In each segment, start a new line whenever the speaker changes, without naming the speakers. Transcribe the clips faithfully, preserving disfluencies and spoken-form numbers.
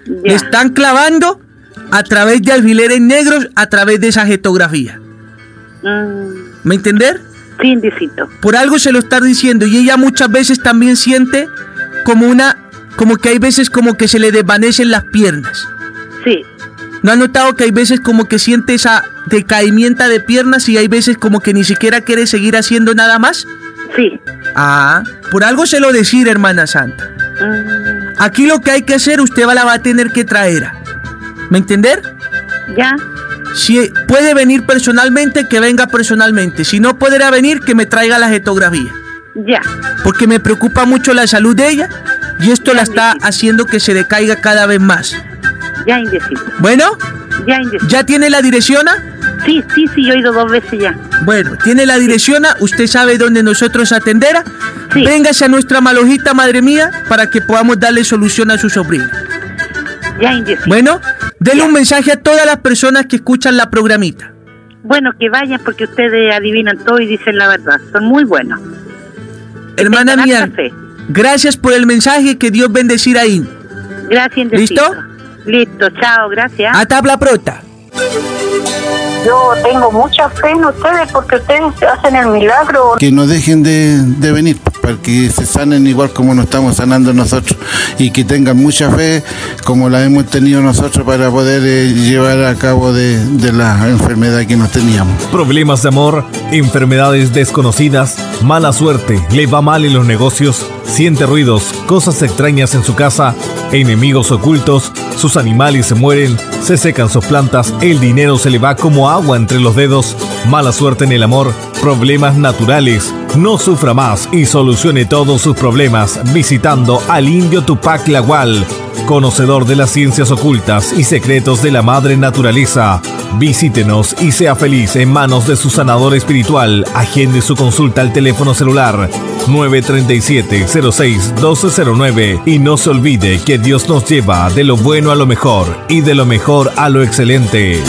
Ya.
Le están clavando a través de alfileres negros, a través de esa jetografía.
Mm,
¿Me entender?
sí, indiecito.
Por algo se lo está diciendo, y ella muchas veces también siente como una, como que hay veces como que se le desvanecen las piernas.
Sí,
¿No ha notado que hay veces como que siente esa decaimiento de piernas y hay veces como que ni siquiera quiere seguir haciendo nada más?
sí.
Ah, por algo se lo decir, hermana santa.
Mm,
Aquí lo que hay que hacer, usted va la va a tener que traer. ¿Me entender?
ya,
Si puede venir personalmente, que venga personalmente. Si no pudiera venir, que me traiga la jetografía.
ya,
Porque me preocupa mucho la salud de ella y esto la está haciendo que se decaiga cada vez más.
ya, indiecito.
Bueno,
Ya, indiecito.
¿ya tiene la dirección?
Sí, sí, sí, yo he ido dos veces ya.
Bueno, tiene la dirección, usted sabe dónde nosotros atenderá.
Sí.
Véngase a nuestra malojita, madre mía, para que podamos darle solución a su sobrina.
Ya, indiecito.
Bueno, denle un mensaje a todas las personas que escuchan la programita.
Bueno, que vayan porque ustedes adivinan todo y dicen la verdad. Son muy buenos.
Hermana
tengan
mía,
harta fe.
gracias por el mensaje, que Dios bendecirá ahí.
Gracias, indiecito.
¿Listo?
Listo, chao, gracias.
A tabla prota.
Yo tengo mucha fe en ustedes porque ustedes hacen el milagro.
Que no dejen de, de venir, para que se sanen igual como nos estamos sanando nosotros, y que tengan mucha fe como la hemos tenido nosotros para poder eh, llevar a cabo de, de la enfermedad que nos teníamos.
Problemas de amor, enfermedades desconocidas, mala suerte, le va mal en los negocios, siente ruidos, cosas extrañas en su casa, enemigos ocultos, sus animales se mueren, se secan sus plantas, el dinero se le va como agua entre los dedos, mala suerte en el amor, problemas naturales. No sufra más y solucione todos sus problemas visitando al indio Tupac Lagual, conocedor de las ciencias ocultas y secretos de la madre naturaleza. Visítenos y sea feliz en manos de su sanador espiritual. Agende su consulta al teléfono celular nueve tres siete, cero seis, uno dos cero nueve y no se olvide que Dios nos lleva de lo bueno a lo mejor y de lo mejor a lo excelente.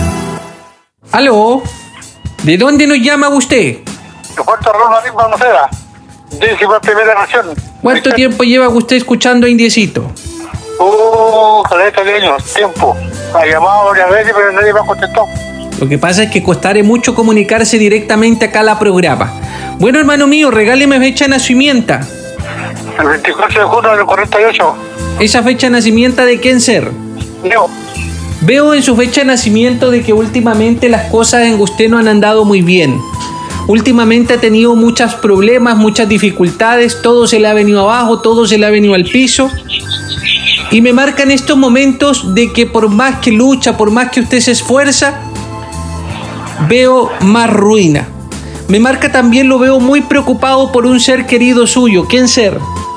Aló, ¿de dónde nos llama usted?
De Puerto Rico, Marín, Noceda. Décima primera nación.
¿Cuánto tiempo lleva usted escuchando a Indiecito?
Uh, caleta de años, tiempo. Ha llamado varias veces, pero nadie me ha contestado.
Lo que pasa es que costará mucho comunicarse directamente acá a la programa. Bueno, hermano mío, regáleme fecha de nacimiento.
El veinticuatro de junio del cuarenta y ocho.
¿Esa fecha de nacimiento de quién ser?
Leo.
Veo en su fecha de nacimiento de que últimamente las cosas en usted no han andado muy bien. Últimamente ha tenido muchos problemas, muchas dificultades, todo se le ha venido abajo, todo se le ha venido al piso. Y me marcan estos momentos de que por más que lucha, por más que usted se esfuerza, veo más ruina. Me marca también, lo veo muy preocupado por un ser querido suyo. ¿Quién ser?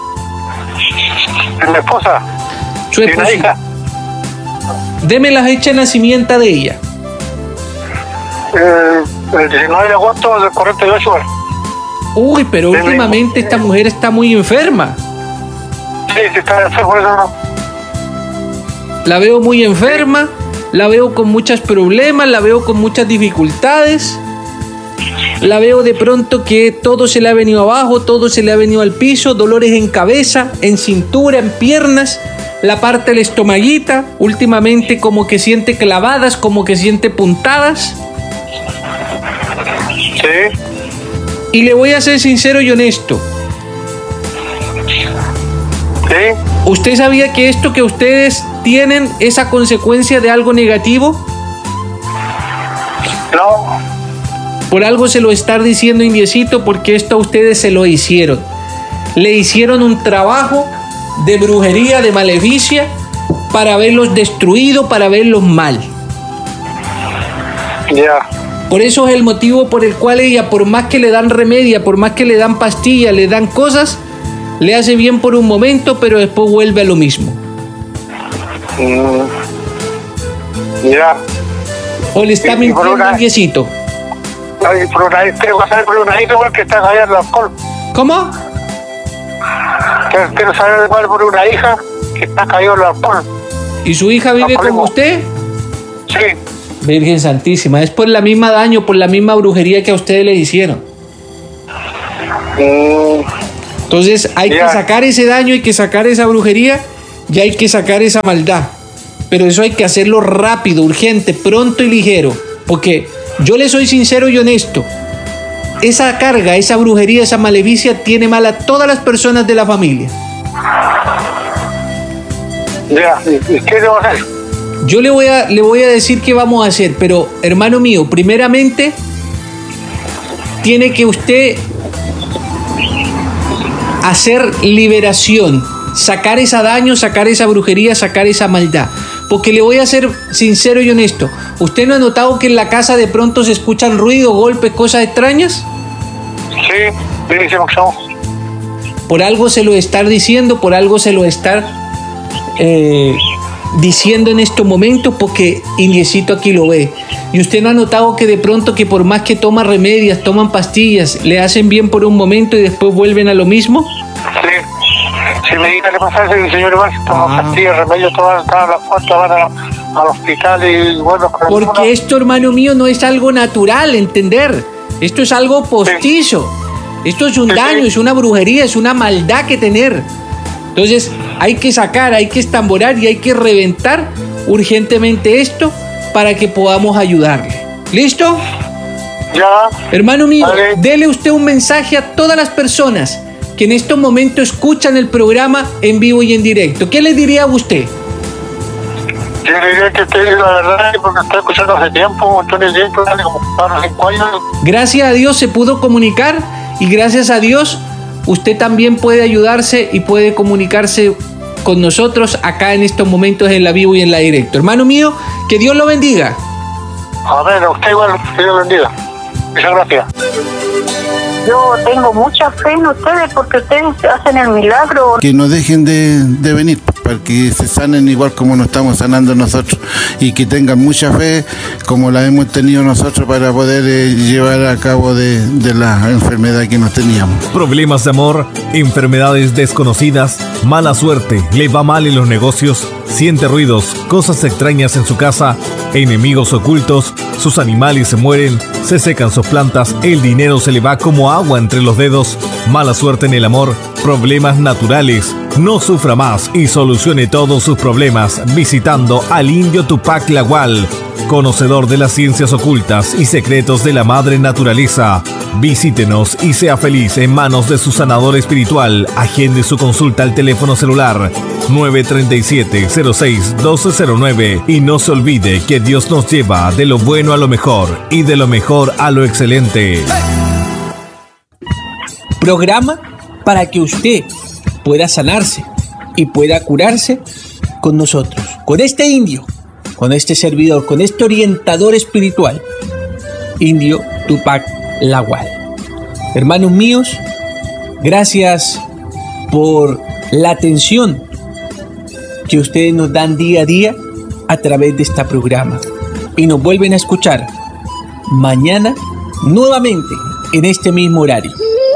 Mi esposa.
Su
y una
esposa.
hija.
Deme la fecha de nacimiento de ella.
Eh, el diecinueve de agosto del cuarenta y ocho.
Uy, pero
Deme-
últimamente esta mujer está muy enferma.
Sí, sí, está enfermo, por eso no.
La veo muy enferma, la veo con muchos problemas, la veo con muchas dificultades. La veo de pronto que todo se le ha venido abajo, todo se le ha venido al piso, dolores en cabeza, en cintura, en piernas, la parte de la estomaguita, últimamente como que siente clavadas, como que siente puntadas.
Sí.
Y le voy a ser sincero y honesto.
Sí.
¿Usted sabía que esto que ustedes tienen es a consecuencia de algo negativo?
No.
Por algo se lo está diciendo Indiecito, porque esto a ustedes se lo hicieron. Le hicieron un trabajo de brujería, de maleficia, para verlos destruidos, para verlos mal.
Ya.
Por eso es el motivo por el cual ella, por más que le dan remedia, por más que le dan pastillas, le dan cosas, le hace bien por un momento, pero después vuelve a lo mismo.
Mm. Ya.
O le está
Y- y por
mintiendo
una-
Indiecito.
Ay, por una hija, quiero saber por una hija igual que está allá en el alcohol.
¿Cómo?
Quiero, quiero saber igual por una hija que está caído en el alcohol.
¿Y su hija vive con
Alcoholismo.
usted?
Sí.
Virgen Santísima, es por la misma daño, por la misma brujería que a ustedes le hicieron.
Mm.
Entonces hay
Ya.
que sacar ese daño, hay que sacar esa brujería y hay que sacar esa maldad. Pero eso hay que hacerlo rápido, urgente, pronto y ligero. Porque yo le soy sincero y honesto. Esa carga, esa brujería, esa maleficia tiene mal a todas las personas de la familia.
Ya, ¿y qué debo hacer?
Yo le voy a, le voy a decir qué vamos a hacer, pero hermano mío, primeramente tiene que usted hacer liberación, sacar ese daño, sacar esa brujería, sacar esa maldad. Porque le voy a ser sincero y honesto. ¿Usted no ha notado que en la casa de pronto se escuchan ruidos, golpes, cosas extrañas?
Sí, buenísimo que somos.
Por algo se lo está diciendo, por algo se lo está eh, diciendo en estos momentos, porque Indiecito aquí lo ve. ¿Y usted no ha notado que de pronto que por más que toma remedios, toman pastillas, le hacen bien por un momento y después vuelven a lo mismo?
Sí. Si me diga qué pasa, el señor Iván toma
Ah.
pastillas, remedios, todas las puertas, van a, al hospital y bueno... con
Porque
alguna-
esto, hermano mío, no es algo natural, entender. Esto es algo postizo. Esto es un
Sí,
daño,
sí.
es una brujería, es una maldad que tener. Entonces, hay que sacar, hay que estamborar y hay que reventar urgentemente esto para que podamos ayudarle. ¿Listo?
Ya,
Hermano mío,
Vale.
dele usted un mensaje a todas las personas que en estos momentos escuchan el programa en vivo y en directo. ¿Qué le diría a usted?
yo le diría que usted, la verdad, porque estoy escuchando hace tiempo, un montón de tiempo, hace como cuatro o cinco años.
Gracias a Dios se pudo comunicar y gracias a Dios usted también puede ayudarse y puede comunicarse con nosotros acá en estos momentos en la vivo y en la directo. Hermano mío, que Dios lo bendiga.
Amén, a usted igual, que Dios bendiga. Muchas gracias.
Yo tengo mucha fe en ustedes porque ustedes hacen el milagro.
Que no dejen de, de venir, para que se sanen igual como nos estamos sanando nosotros, y que tengan mucha fe como la hemos tenido nosotros para poder eh, llevar a cabo de, de la enfermedad que nos teníamos.
Problemas de amor, enfermedades desconocidas, mala suerte, le va mal en los negocios, siente ruidos, cosas extrañas en su casa, enemigos ocultos, sus animales se mueren, se secan sus plantas, el dinero se le va como agua entre los dedos, mala suerte en el amor, problemas naturales. No sufra más y solucione todos sus problemas visitando al indio Tupac Lagual, conocedor de las ciencias ocultas y secretos de la madre naturaleza. Visítenos y sea feliz en manos de su sanador espiritual. Agende su consulta al teléfono celular nueve tres siete, cero seis, uno dos cero nueve y no se olvide que Dios nos lleva de lo bueno a lo mejor y de lo mejor a lo excelente.
Programa para que usted pueda sanarse y pueda curarse con nosotros, con este indio, con este servidor, con este orientador espiritual, Indio Tupac Lagual. Hermanos míos, gracias por la atención que ustedes nos dan día a día a través de este programa. Y nos vuelven a escuchar mañana nuevamente en este mismo horario.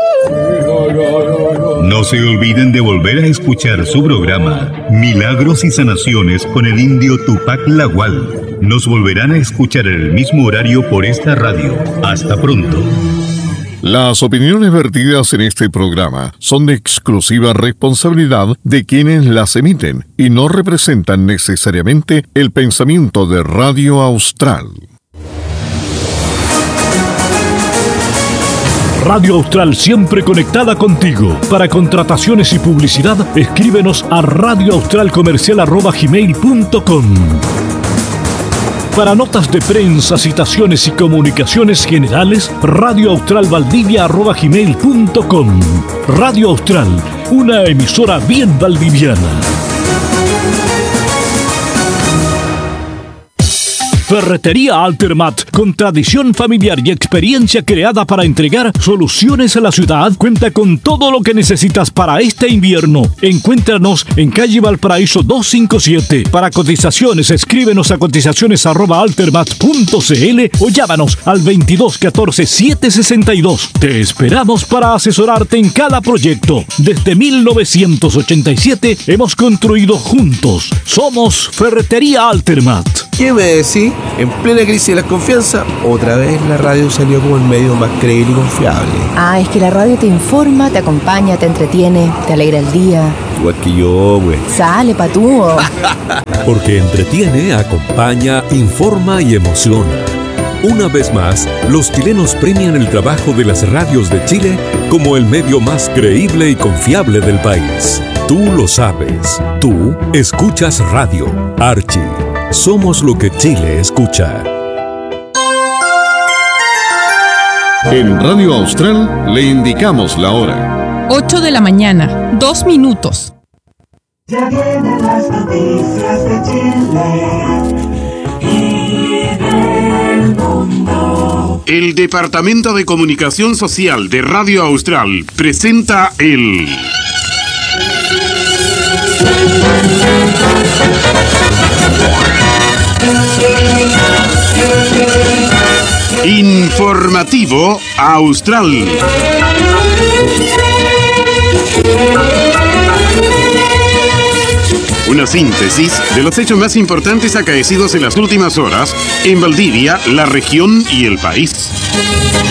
No se olviden de volver a escuchar su programa Milagros y Sanaciones con el indio Tupac Lagual. Nos volverán a escuchar en el mismo horario por esta radio. Hasta pronto.
Las opiniones vertidas en este programa son de exclusiva responsabilidad de quienes las emiten y no representan necesariamente el pensamiento de Radio Austral.
Radio Austral, siempre conectada contigo. Para contrataciones y publicidad, escríbenos a radioaustralcomercial arroba gmail punto com. Para notas de prensa, citaciones y comunicaciones generales, radioaustralvaldivia arroba gmail punto com. Radio Austral, una emisora bien valdiviana. Ferretería Altermat, con tradición familiar y experiencia creada para entregar soluciones a la ciudad, cuenta con todo lo que necesitas para este invierno. Encuéntranos en calle Valparaíso doscientos cincuenta y siete. Para cotizaciones, escríbenos a cotizaciones arroba altermat punto cl o llámanos al veintidós catorce setecientos sesenta y dos. Te esperamos para asesorarte en cada proyecto. Desde mil novecientos ochenta y siete hemos construido juntos. Somos Ferretería Altermat.
¿Qué me decís? En plena crisis de la confianza, otra vez la radio salió como el medio más creíble y confiable.
Ah, es que la radio te informa, te acompaña, te entretiene, te alegra el día.
Igual que yo, güey.
Sale, patúo.
Porque entretiene, acompaña, informa y emociona. Una vez más, los chilenos premian el trabajo de las radios de Chile como el medio más creíble y confiable del país. Tú lo sabes. Tú escuchas radio. Archie. Somos lo que Chile escucha.
En Radio Austral le indicamos la hora.
ocho de la mañana, dos minutos.
Ya vienen las noticias de Chile y del mundo.
El Departamento de Comunicación Social de Radio Austral presenta el Informativo Austral. Una síntesis de los hechos más importantes acaecidos en las últimas horas en Valdivia, la región y el país.